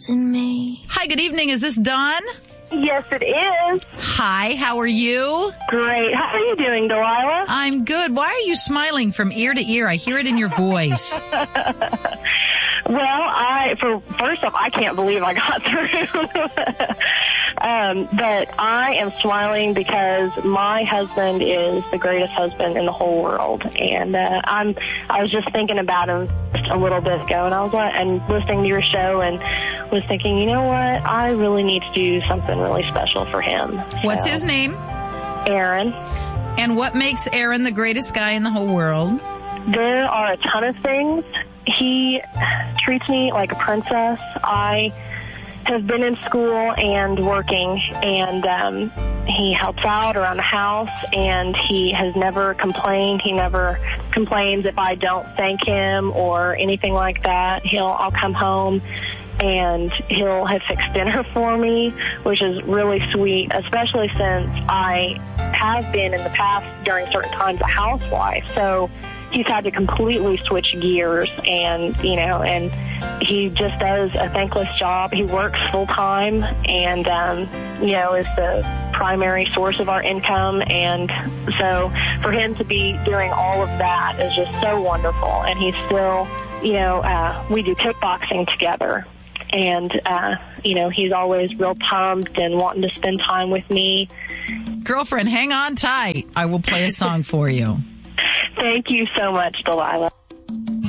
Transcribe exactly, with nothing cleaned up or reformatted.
losing me. Hi, good evening. Is this Dawn? Yes, it is. Hi, how are you? Great. How are you doing, Delilah? I'm good. Why are you smiling from ear to ear? I hear it in your voice. Well, I, for first off, I can't believe I got through. um, but I am smiling because my husband is the greatest husband in the whole world, and uh, I'm. I was just thinking about him just a little bit ago, and I was like, and listening to your show, and was thinking, you know what? I really need to do something really special for him. What's so, his name? Aaron. And what makes Aaron the greatest guy in the whole world? There are a ton of things. He treats me like a princess. I have been in school and working, and um, he helps out around the house, and he has never complained. He never complains if I don't thank him or anything like that. He'll, I'll come home, and he'll have fixed dinner for me, which is really sweet, especially since I have been in the past during certain times a housewife. So he's had to completely switch gears, and, you know, and he just does a thankless job. He works full time and, um, you know, is the primary source of our income. And so for him to be doing all of that is just so wonderful. And he's still, you know, uh, we do kickboxing together. And, uh, you know, he's always real pumped and wanting to spend time with me. Girlfriend, hang on tight. I will play a song for you. Thank you so much, Delilah.